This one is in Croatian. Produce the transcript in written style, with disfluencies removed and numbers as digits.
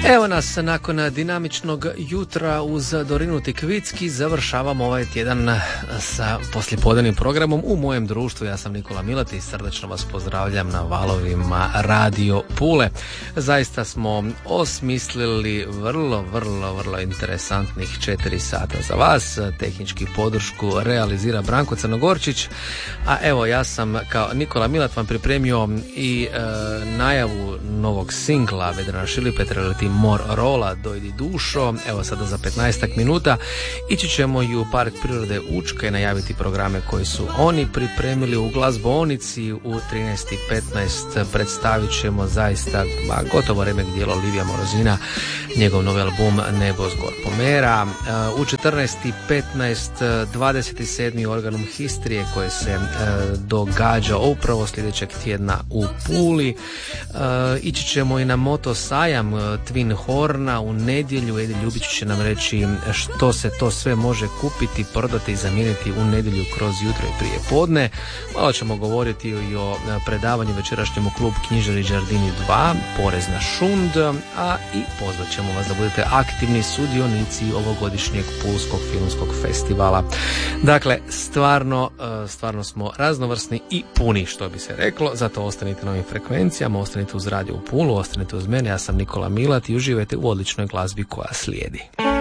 Evo nas nakon dinamičnog jutra uz Dorinu Tikvicki završavamo ovaj tjedan sa poslijepodnevnim programom u mojem društvu. Ja sam Nikola Milat i srdačno vas pozdravljam na valovima Radio Pule. Zaista smo osmislili vrlo interesantnih 4 sata za vas. Tehnički podršku realizira Branko Crnogorčić, a evo ja sam kao Nikola Milat vam pripremio i najavu novog singla Vedrana Šilipetra ili Morola, Dojdi dušo. Evo sada za 15 minuta ići ćemo i u Park prirode Učka i najaviti programe koji su oni pripremili u glazbonici. U 13:15 predstavit ćemo zaista gotovo remek dijelo Livija Morozina, njegov novi album Nebo zgor pomera. U 14:15 27. organum Histrije koje se događa upravo sljedećeg tjedna u Puli. Ići ćemo i na Moto sajam Twin Horna u nedjelju. Edi Ljubić će nam reći što se to sve može kupiti, prodati i zamijeniti u nedjelju kroz jutro i prije podne. Malo ćemo govoriti i o predavanju večerašnjem u klub Knjižari Đardini 2, Porez na šund, a i pozvat ćemo vas da budete aktivni sudionici ovogodišnjeg Pulskog filmskog festivala. Dakle, stvarno smo raznovrsni i puni, što bi se reklo, zato ostanite na ovim frekvencijama, ostanite uz Radio Pulu, ostanite uz mene, ja sam Nikola Milat i uživajte u odličnoj glazbi koja slijedi.